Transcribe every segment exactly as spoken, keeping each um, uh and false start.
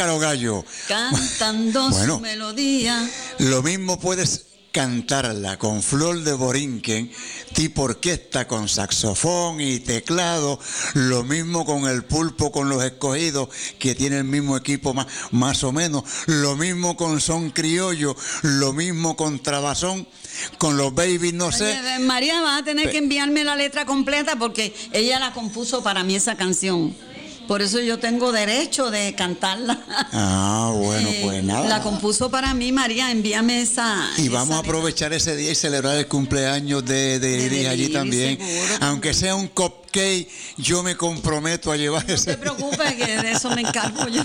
Cáscaro Gallo. Cantando bueno, su melodía. Lo mismo puedes cantarla con Flor de Borinquen, tipo orquesta con saxofón y teclado, lo mismo con el Pulpo, con Los Escogidos, que tiene el mismo equipo más, más o menos, lo mismo con Son Criollo, lo mismo con Trabazón, con los Babies, no sé. Oye, María, vas a tener Pe- que enviarme la letra completa porque ella la compuso para mí esa canción. Por eso yo tengo derecho de cantarla. Ah, bueno, eh, pues nada. La compuso para mí, María, envíame esa. Y esa vamos a aprovechar ese día y celebrar el cumpleaños de, de, de Iris allí también. Seguro, aunque sea un cupcake, yo me comprometo a llevar no ese. No te preocupes, que de eso me encargo yo.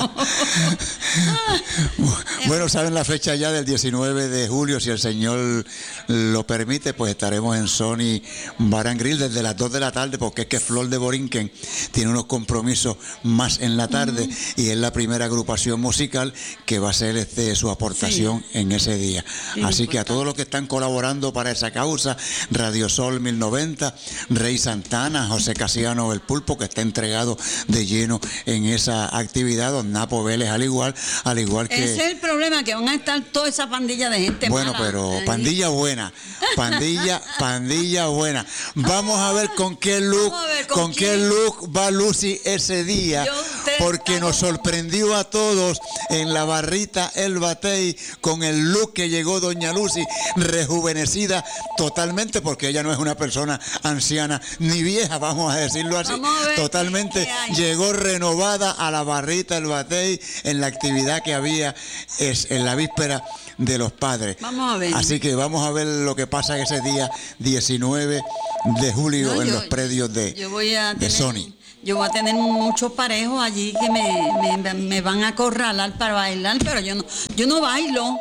Bueno, saben la fecha ya del diecinueve de julio, si el Señor lo permite, pues estaremos en Sony Bar and Grill desde las dos de la tarde, porque es que Flor de Borinquen tiene unos compromisos más en la tarde uh-huh. y es la primera agrupación musical que va a hacer este, su aportación sí. en ese día. Sí, así que a todos los que están colaborando para esa causa, Radio Sol mil noventa, Rey Santana, José Casiano el Pulpo, que está entregado de lleno en esa actividad, don Napo Vélez al igual, al igual que... Ese es el problema, que van a estar toda esa pandilla de gente bueno, mala. Bueno, pero pandilla buena, pandilla, pandilla buena. Vamos a ver con qué look, con, con qué look va Lucy ese día, porque nos sorprendió a todos en la barrita El Batey con el look que llegó doña Lucy, rejuvenecida totalmente, porque ella no es una persona anciana ni vieja, vamos a decirlo así, a totalmente llegó renovada a la barrita El Batey en la actividad que había es, en la víspera de los padres. Vamos a ver. Así que vamos a ver lo que pasa ese día diecinueve de julio no, en yo, los predios de, yo voy a de tener... Sony. Yo voy a tener muchos parejos allí que me, me, me van a acorralar para bailar, pero yo no, yo no bailo.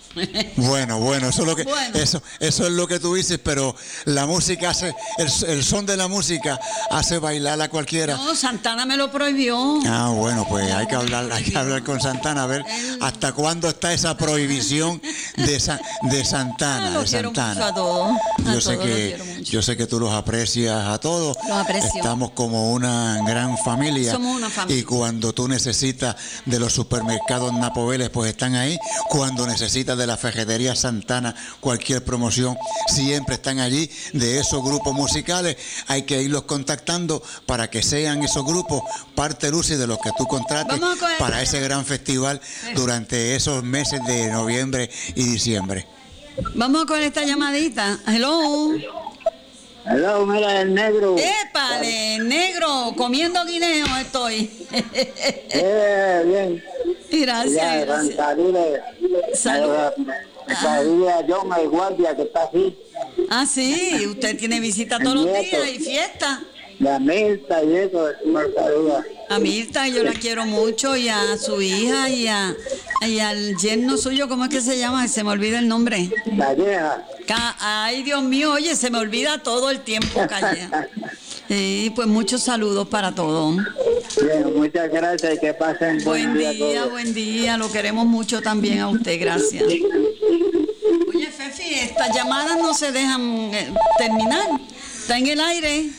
Bueno, bueno, eso es lo que bueno. eso, eso es lo que tú dices, pero la música hace, el, el son de la música hace bailar a cualquiera. No, Santana me lo prohibió. Ah, bueno, pues hay que hablar, hay que hablar con Santana a ver Él... hasta cuándo está esa prohibición de de Santana, ah, lo de Santana. Mucho a todos. A yo sé todos que yo sé que tú los aprecias a todos. Los aprecio. Estamos como una gran familia. Somos una familia. Y cuando tú necesitas de los supermercados Napo Vélez, pues están ahí. Cuando necesitas de la Ferretería Santana, cualquier promoción, siempre están allí. De esos grupos musicales hay que irlos contactando para que sean esos grupos parte, Lucy, de los que tú contrates para ese gran festival durante esos meses de noviembre y diciembre. Vamos con esta llamadita. Hello. Hello, mira el negro. ¡Épale, negro! Comiendo guineo estoy. Eh, bien. Gracias, ya, gracias. Salud. Salud a John, el guardia que está aquí. Ah, sí, usted tiene visita todos los días y fiesta. La Mirta y eso, me saluda. A Mirta, yo la quiero mucho, y a su hija y a y al yerno suyo, ¿cómo es que se llama? Se me olvida el nombre. Calleja. Ca- Ay, Dios mío, oye, se me olvida todo el tiempo, Calleja. Sí, pues muchos saludos para todos. Bien, muchas gracias y que pasen buen, buen día. Buen día, buen día, lo queremos mucho también a usted, gracias. Oye, Fefi, estas llamadas no se dejan eh, terminar, está en el aire.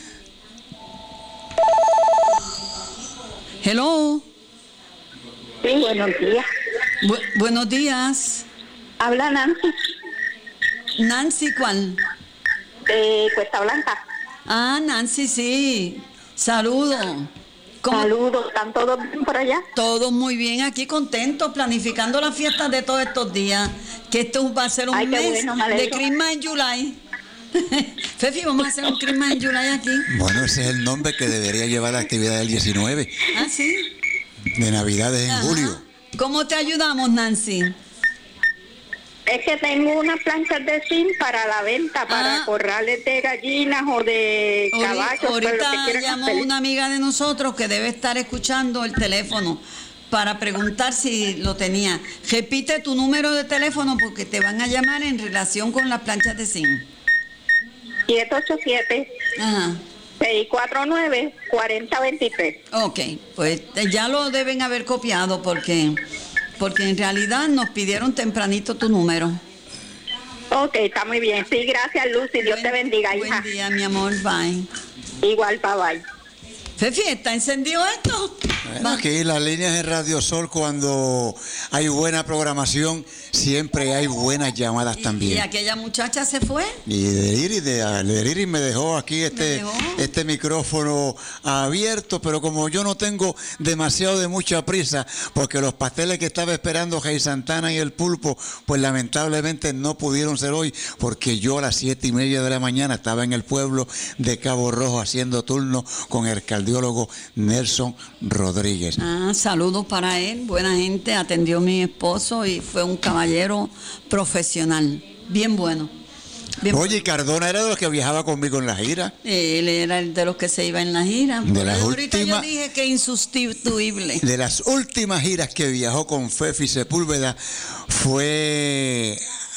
Hello. Sí, buenos días. Bu- buenos días. Habla Nancy. Nancy, ¿cuál? De Cuesta Blanca. Ah, Nancy, sí. Saludos. Saludos. ¿Están todos bien por allá? Todos muy bien, aquí contentos, planificando las fiestas de todos estos días. Que esto va a ser un Ay, mes bueno, de Christmas en July. Fefi, vamos a hacer un Christmas en July aquí. Bueno, ese es el nombre que debería llevar la actividad del diecinueve. Ah, sí. De Navidades en Ajá. julio. ¿Cómo te ayudamos, Nancy? Es que tengo unas planchas de zinc para la venta, para Ah. corrales de gallinas o de caballos. Ahorita, pues, lo que ahorita quieran llamó hacer. una amiga de nosotros que debe estar escuchando el teléfono para preguntar si lo tenía. Repite tu número de teléfono porque te van a llamar en relación con las planchas de zinc. siete ocho siete, Ajá. seis cuatro nueve, cuatro cero dos tres. Ok, pues ya lo deben haber copiado porque, porque en realidad nos pidieron tempranito tu número. Ok, está muy bien. Sí, gracias, Lucy. Dios Buen- te bendiga, hija. Buen día, mi amor, bye. Igual, bye bye. Fefi, ¿está encendido esto? Bueno, aquí las líneas de Radio Sol, cuando hay buena programación, siempre hay buenas llamadas ¿Y, también. ¿Y aquella muchacha se fue? Y de Iris, de, de Iris me dejó aquí este, dejó? este micrófono abierto, pero como yo no tengo demasiado de mucha prisa, porque los pasteles que estaba esperando Jay Santana y el Pulpo, pues lamentablemente no pudieron ser hoy, porque yo a las siete y media de la mañana estaba en el pueblo de Cabo Rojo haciendo turno con el cardiólogo Nelson Rodríguez. Ah, saludos para él, buena gente, atendió a mi esposo y fue un caballero profesional, bien bueno. Bien Oye, ¿y Cardona era de los que viajaba conmigo en la gira? Él era el de los que se iba en la gira. De las Ahorita últimas- yo dije que insustituible. De las últimas giras que viajó con Fefi Sepúlveda fue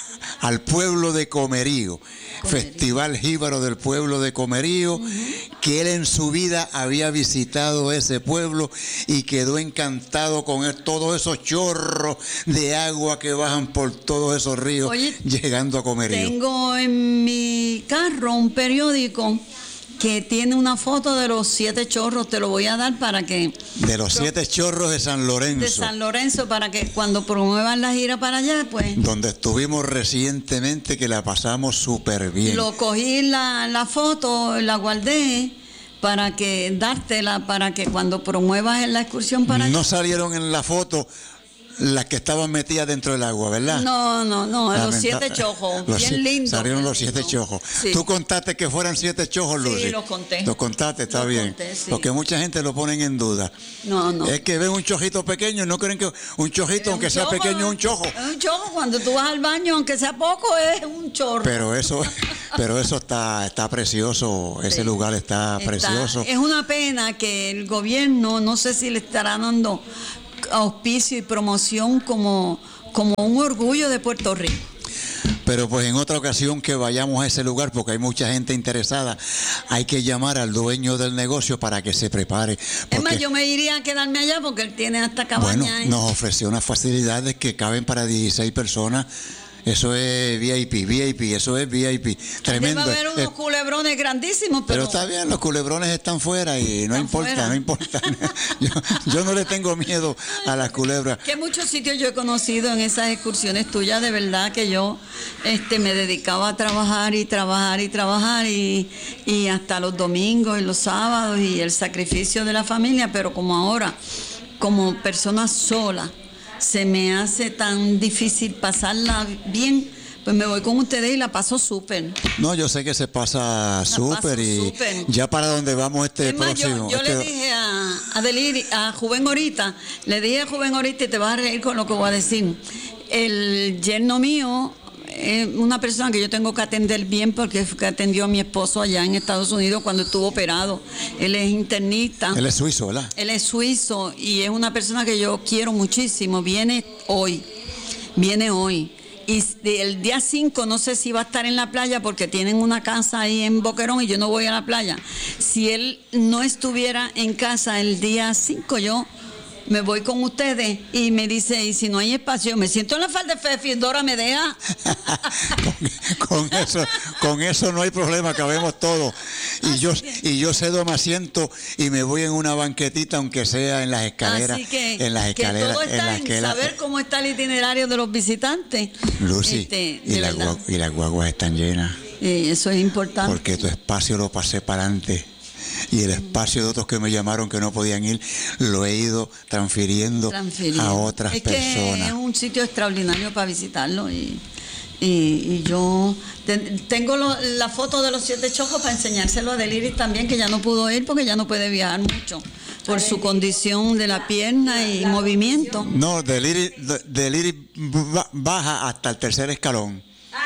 al pueblo de Comerío, Festival Jíbaro del pueblo de Comerío, uh-huh. que él en su vida había visitado ese pueblo y quedó encantado con él, todos esos chorros de agua que bajan por todos esos ríos. Oye, llegando a Comerío. Tengo en mi carro un periódico que tiene una foto de los siete chorros, te lo voy a dar para que... De los siete chorros de San Lorenzo. De San Lorenzo, para que cuando promuevan la gira para allá, pues... Donde estuvimos recientemente, que la pasamos súper bien. Lo cogí la, la foto, la guardé para que dártela, para que cuando promuevas en la excursión para No allá... salieron en la foto las que estaban metidas dentro del agua, ¿verdad? No, no, no, Lamenta- los siete chojos, los bien si- lindos. Salieron bien los siete lindos. chojos. Sí. ¿Tú contaste que fueran siete chojos, Lucy? Sí, los conté. Los contaste, está Los bien. conté, sí. Porque mucha gente lo ponen en duda. No, no. Es que ven un chojito pequeño y no creen que un chojito, Es aunque un sea chojo, pequeño, es un chojo. Es un chojo, cuando tú vas al baño, aunque sea poco, es un chorro. Pero eso, pero eso está, está precioso, ese Sí. lugar está, Está- precioso. Es una pena que el gobierno, no sé si le estará dando auspicio y promoción como, como un orgullo de Puerto Rico. Pero pues en otra ocasión que vayamos a ese lugar, porque hay mucha gente interesada, hay que llamar al dueño del negocio para que se prepare. Es Porque, más, yo me iría a quedarme allá porque él tiene hasta cabaña. bueno, ¿eh? nos ofreció unas facilidades que caben para dieciséis personas. Eso es V I P, V I P, eso es V I P. Tremendo. Debe haber unos Eh, culebrones grandísimos, pero... pero está bien, los culebrones están fuera y no Están importa, fuera. no importa. yo, yo no le tengo miedo a las culebras. Que muchos sitios yo he conocido en esas excursiones tuyas, de verdad que yo este, me dedicaba a trabajar y trabajar y trabajar y, y hasta los domingos y los sábados y el sacrificio de la familia, pero como ahora, como persona sola, se me hace tan difícil pasarla bien, pues me voy con ustedes y la paso súper. No, yo sé que se pasa súper y súper. ya para donde vamos este Es más, próximo. yo, yo este- le dije a, a, Deliri, a Juven ahorita, le dije a Juven ahorita, y te vas a reír con lo que voy a decir. El yerno mío es una persona que yo tengo que atender bien porque fue que atendió a mi esposo allá en Estados Unidos cuando estuvo operado. Él es internista. Él es suizo, ¿verdad? Él es suizo y es una persona que yo quiero muchísimo. Viene hoy, viene hoy. Y el día cinco no sé si va a estar en la playa porque tienen una casa ahí en Boquerón y yo no voy a la playa. Si él no estuviera en casa el día cinco, yo me voy con ustedes y me dice, y si no hay espacio, me siento en la falda de Fefi, Dora me deja. con, con eso, con eso no hay problema, cabemos todos. Y yo, y yo cedo mi asiento y me voy en una banquetita, aunque sea en las escaleras. Así que, en las escaleras. que todo está en las en que la- saber cómo está el itinerario de los visitantes. Lucy, Este, y, de las verdad. guagu- y las guaguas están llenas. Y eso es importante. Porque tu espacio lo pasé para adelante. Y el espacio de otros que me llamaron que no podían ir, lo he ido transfiriendo, Transfiriendo. a otras es que personas. es un sitio extraordinario para visitarlo y, y, y yo te- tengo lo- la foto de los siete chojos para enseñárselo a Deliris también, que ya no pudo ir porque ya no puede viajar mucho por su condición de la pierna y movimiento. No, del iris, del iris ba- baja hasta el tercer escalón.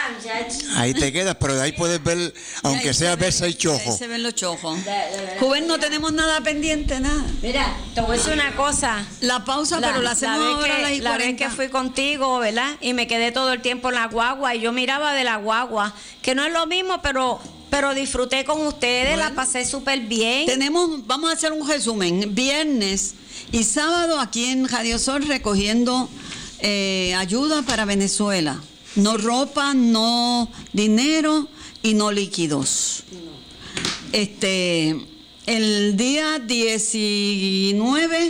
Ahí te quedas, pero de ahí puedes ver, aunque Ahí sea se ver ven- seis Ahí chojos. se ven los chojos. Juven, no tenemos nada pendiente, nada. Mira, te voy a decir una cosa. La pausa, pero la hacemos vez ahora a las que, y la vez cuarenta. que fui contigo, ¿verdad? Y me quedé todo el tiempo en la guagua y yo miraba de la guagua, que no es lo mismo, pero pero disfruté con ustedes, Bueno. la pasé súper bien. Tenemos, vamos a hacer un resumen. Viernes y sábado aquí en Radio Sol recogiendo eh, ayuda para Venezuela. No ropa, no dinero y no líquidos. Este, el día diecinueve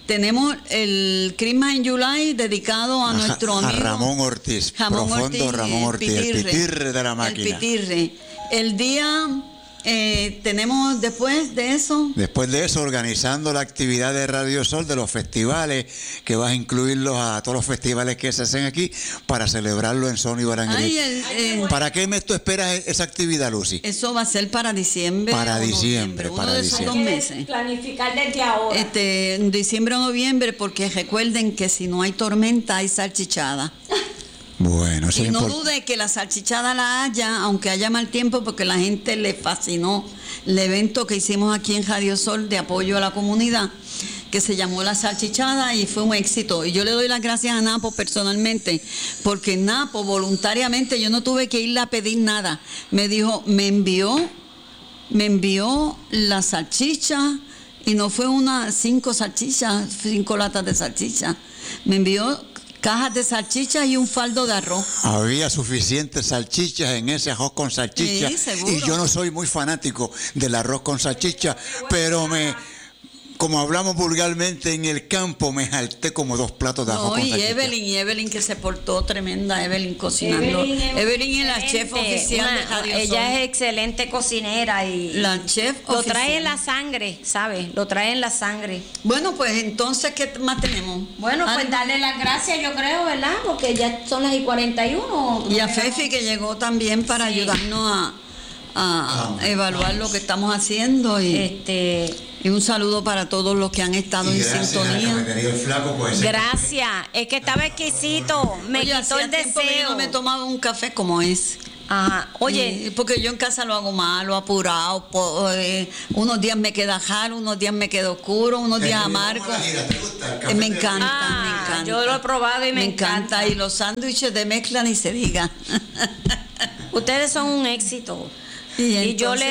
tenemos el Christmas in July dedicado a, a nuestro a amigo Ramón Ortiz, Ramón profundo Ortiz, Ramón Ortiz, el Pitirre, pitirre de la el máquina. Pitirre. El día eh, tenemos después de eso. Después de eso, organizando la actividad de Radio Sol, de los festivales, que vas a incluirlos a todos los festivales que se hacen aquí para celebrarlo en Sony Barangril. Ay, el, eh, ¿Para qué mes tú esperas esa actividad, Lucy? eso va a ser para diciembre. Para o diciembre, noviembre, para uno de esos diciembre. dos Hay que meses. planificar desde ahora. Este, en diciembre o noviembre, porque recuerden que si no hay tormenta hay salchichada. Bueno, eso Y es no importante. dude que la salchichada la haya, aunque haya mal tiempo, porque la gente le fascinó el evento que hicimos aquí en Radio Sol de apoyo a la comunidad, que se llamó La Salchichada y fue un éxito. Y yo le doy las gracias a Napo personalmente, porque Napo voluntariamente, yo no tuve que irle a pedir nada. Me dijo, me envió, me envió la salchicha, y no fue una, cinco salchichas, cinco latas de salchicha. Me envió cajas de salchichas y un faldo de arroz. Había suficientes salchichas en ese arroz con salchicha. Sí, seguro. Y yo no soy muy fanático del arroz con salchicha, pero me, como hablamos vulgarmente en el campo, me jalté como dos platos de arroz No, con y salchicha. Evelyn, y Evelyn que se portó tremenda, Evelyn cocinando. Evelyn, es la chef excelente, oficial de una- Radio Ella Sol. es excelente cocinera y La chef lo oficial. trae en la sangre, ¿sabes? Lo trae en la sangre. Bueno, pues entonces, ¿qué más tenemos? Bueno, Ah, pues darle las gracias, yo creo, ¿verdad? Porque ya son las y cuarenta y uno. Y a Fefi que llegó también para Sí. ayudarnos a, a evaluar lo que estamos haciendo. Y, Este, y un saludo para todos los que han estado Y en gracias a sintonía. Cafetería El Flaco, pues, gracias. Es que estaba exquisito. Me Oye, quitó hacía el tiempo que yo deseo. no me tomaba un café como es. Ajá. Oye, Sí, porque yo en casa lo hago malo, apurado. po- eh, unos días me queda jaro, unos días me queda oscuro, unos días amargo. Eh, me encanta, Ah, me encanta. yo lo he probado y me encanta. Y los sándwiches de mezcla ni se diga. ustedes son un éxito. Y Y yo entonces, le